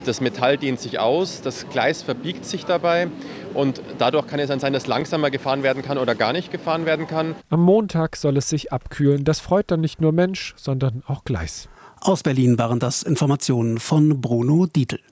Das Metall dehnt sich aus, das Gleis verbiegt sich dabei und dadurch kann es dann sein, dass langsamer gefahren werden kann oder gar nicht gefahren werden kann. Am Montag soll es sich abkühlen. Das freut dann nicht nur Mensch, sondern auch Gleis. Aus Berlin waren das Informationen von Bruno Dietl.